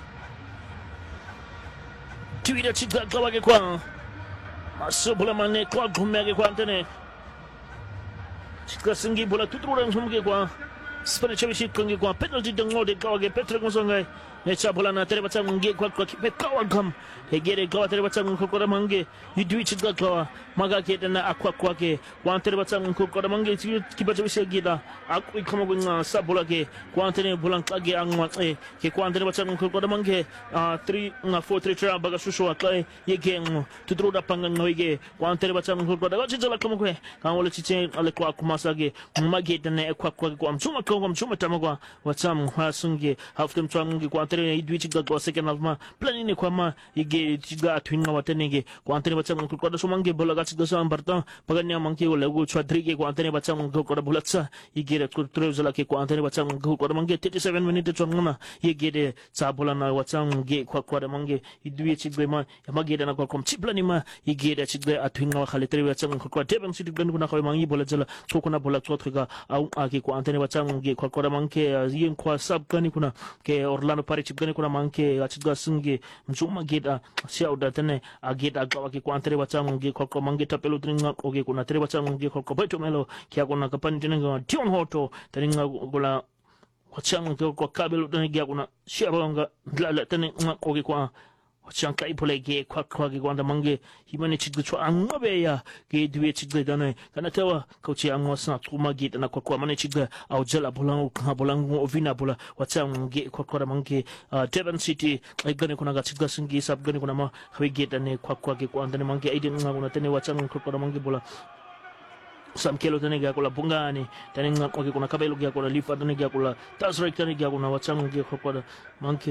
Tuida chika kwa ke kwa Masu bola mane kwa gume ke kwa antene Chika singi bola tutrura ngumke kwa Swanichanga shikange kwa penalty dengode kwa ke Petre Musangai Necha bola na tere batang nge kwa kwa kipe kawa gam Hegere kwa tere batang kwa mange Yudui chika kwa Maga kete na akwa kwa ke Kwa tere batang kwa mange Kipa chabisha gida Aku ikama kwa sa bola ke Kwa tere bola kage angwa eh Ke kwa tere batang kwa mange three nga four three tra baga shusho wakla Yege ngo Tudro da panga ngoige Kwa tere batang kwa Kwa chijala kama kwe Kwa wale chiche ale kwa kumasa ge Mage tene kwa kwa kwa mchuma kwa mchuma tama kwa Watam kwa sunge Half time chwangi kwa tere idwi chiga kwa second half ma planine kwa ma yige chiga atwinga watenege kwa tere batang kwa da sumange bola ga chiga sa ambarta paganya manke wala go chwadri ke kwa tere batang kwa da bulatsa yige ko trezala ke kwa tere batang kwa mange thirty-seven minute chongna yige de sa bola na watang ge kwa kwa da mange idwi chiga ma yamage na kwa kom chiplani ma yige de chiga atwinga wa khale tere batang kwa Devon City glan kuna kwa mangi bola jala so kuna bola chotga au ake kwa tere batang ge kwa kwa manke yin kwa sub kani kuna ke Orlando pare chigane kuna manke achiga singe mjuma geda siauda tene ageda gawa ke kwa tere batang ge kwa kwa mange tapelo tringa oge kuna tere batang ge kwa kwa beto melo kia kuna kapani tene Dion Hoto tene gola wachang ke kwa kabelo tene ge kuna siabanga lala tene oge kwa wachang ipole ge kwa kwa ge kwa mange himane chigde chwa angabe ya ge duwe chigde dane kana tawa kauchi angwa sa kuma ge na kwa kwa mane chigde au jala bolang ka bolang ovina bola wachang ge kwa kwa mange Devon City gane kuna ga chigde singi sab gane kuna ma hawe ge dane kwa kwa ge kwa ndane mange aidin nguna tene wachang kwa kwa mange bola Sam kelo tene gya kula bungani tene nga oke kuna kabelo gya kula lifa tene gya kula tasrek tene gya kuna wachang gya kwa kwa manke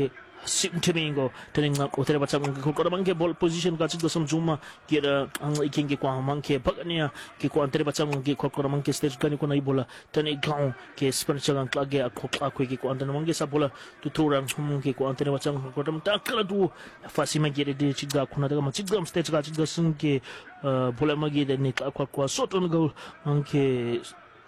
Simtimingo tening utere batang ko mangke ball position ka chigdo samjuma kira ang ikingi kwa mangke pagania ki ko antere batang ki ko mangke stage kani ko nai bola tani gaun ke spiritual ang klage ako ako ki ko antana mangke sa bola tuturang mangke ko antere batang ko dam takla du fasima gere de chigda kuna daga chigdam stage ka chigdo sunke bola magi de ni ako ko soton go mangke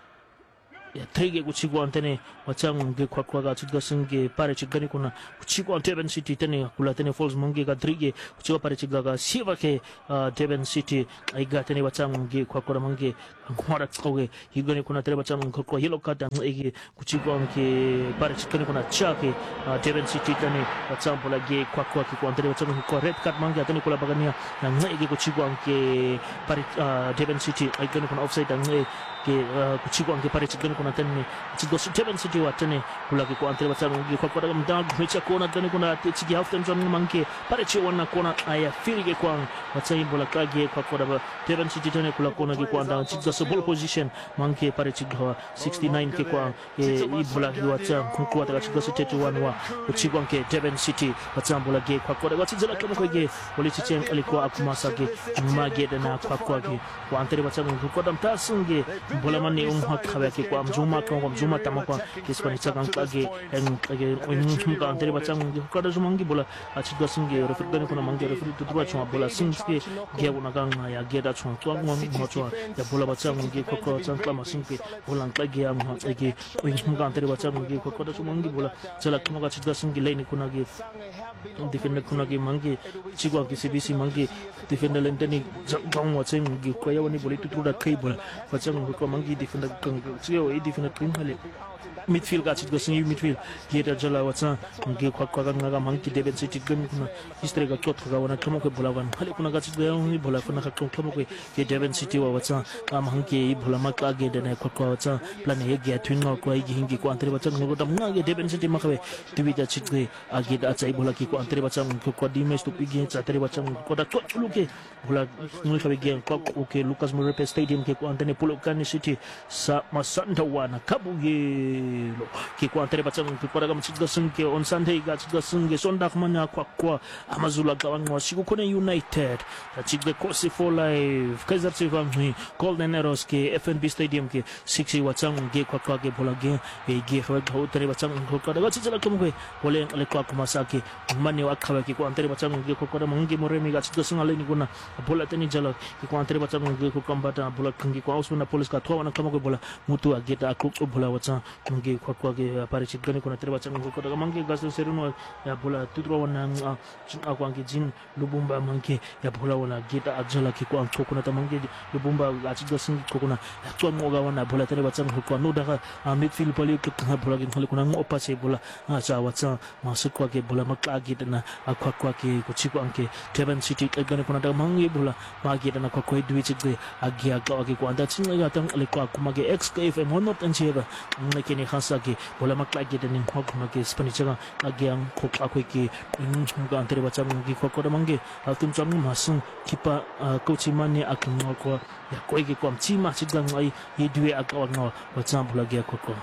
Trege kuchigwa antene wachang ge kwa kwa ga chigga singe pare chigani kuna kuchigwa Devon City tene kula tene Falls mangi ga trige kuchigwa pare chigga ga siva ke Devon City ai ga tene wachang ge kwa kwa mangi ngora tsoge higani kuna tene wachang ko ko yellow card ai kuchigwa ke pare chigani kuna chake Devon City tene wachang bola ge kwa kwa ki kwa tene wachang ko red card mangi tene kula bagania na ngai ge kuchigwa ke pare Devon City ai gani kuna offside ngai ke kuchigwa ke pare chigani kuna tene chigdo Devon City watene kula ke ko antere batang ge kwa kwa daga mdag mecha kona tene kuna chigi half time zone manke pare chi wana kona aya firi ge kwa watai bola kage kwa kwa daga Devon City tene kula kona ge kwa ndang chigdo so ball position manke pare chigdo sixty-nine ke kwa e bola ge wata kwa daga chigdo thirty-one wa chigwa ke Devon City watang bola ge kwa kwa daga chigdo kama ko ge boli chichen alikuwa akumasa ge mage dana kwa kwa ge kwa antere batang ko dam tasunge bola mani um hakhawa ke kwa mjuma kwa mjuma tamakwa kispani chagang kage en kage un ka antere bachang ko da jumangi bola achigwa singe refer gani kuna mangi refer tudwa chuma bola singe ge una gang ya ge da chuma kwa ngom mo chwa ya bola bachang ge ko ko chang klama singe bola kage am ha ge un ka antere bachang ge ko ko da jumangi bola chala kuma ka chigwa singe leini kuna ge defender kuna ge mangi chigwa ke C B C mangi defender lentani jang wa cheng ge ko ya wani boli tudwa kai bola bachang ko mangi defender kang chiyo e defender hale midfield ga chigdo singi midfield geta jala watsa nge kwa kwa nga manki Devon City gam kuna history ga chot ga wana kamo ke bola wan hale kuna ga chigdo ya ni bola kuna ka kamo ke ke Devon City wa watsa am hanke bola makla ge de na kwa kwa watsa plan he ge twin ngo kwa gi hingi kwa antre watsa ngo dam nga ge Devon City makawe tibita chigde age da chai bola ki kwa antre watsa ngo kwa di mes to pigi cha antre watsa ngo da chot luke bola ngo ka ge kwa ke Lucas Murray Stadium ke kwa antene pulo kan City sa masanda wana kabu ye ki kwa antere batang ki kwa daga mchigda sunke on Sunday ga chigda sunge sonda kumanya kwa kwa amazula gawan wa siku kone United chigda kosi for life Kaizer Chiefs ni Golden Arrows ke F N B Stadium ke sixty watang ge kwa kwa ge bola ge ge kwa ho tere batang ko kwa daga chigda kumwe bole ale kwa kumasake mani wa khawa ki kwa antere batang ge kwa kwa mangi moremi ga chigda sunga leni kuna bola tani jala ki kwa antere batang ge kwa kambata bola kangi kwa usuna police ka thwa na kama ko bola mutu ageta akuk bola watang nge kwa kwa ge pare chigani kuna tere batang ko daga mangi gaso seruno ya bola tudro wana akwa nge jin lubumba mangi ya bola wana geta ajala ki kwa ko kuna tamangi lubumba ga chigda singi ko kuna twa moga wana bola tere batang ko no daga midfield pali ko bola ge khali kuna ngo pase bola cha watsa masuk kwa ge bola makla ge dana akwa kwa ke ko chiko anke Devon City gani kuna daga mangi bola magi dana kwa ko dwi chigde agia ka ge ko anda chinga ga tang ale kwa kuma ge X K F M honot ancheba ngekeni khasa ge bola makla ge dani ko kuma ge spani chaga agiang ko akoi ke nga antere bachang ge ko ko mangi altum chang masung kipa coach mani akum ko ya ko ge ko chima chigang ai ye dwe akaw ngo bachang bola ge ko ko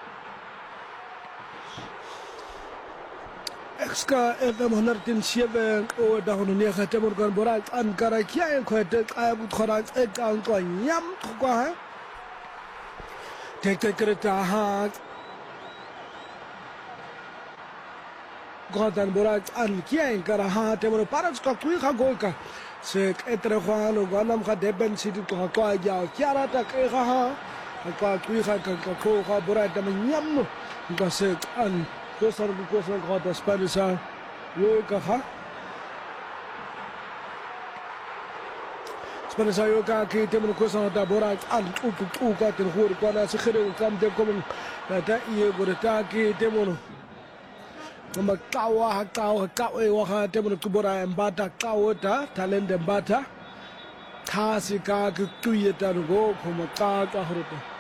X K F M one oh seven o da hono ne khate mor kan bora an kara kya en khote ay bu khora e kan ko nyam ko ha tek tek kreta ha godan bora an kya en kara ha te mor paras ka kui kha gol ka se etre khwalo ganam kha Devon City ko ko ja kyara ta ke kha ha ka kui kha ka ko kha bora ta nyam ka se an Kosar kosar kata Spanish yo kaha Spanish yo ka ki temu kosar da bora al u u ka ten hur ko na se khere kam de kom na ta ie go ta ki temu no kawa kawa kawa wa ha temu ku bora mbata kawa ta talent mbata kasi ka ku yeta go ko ma ka ka horota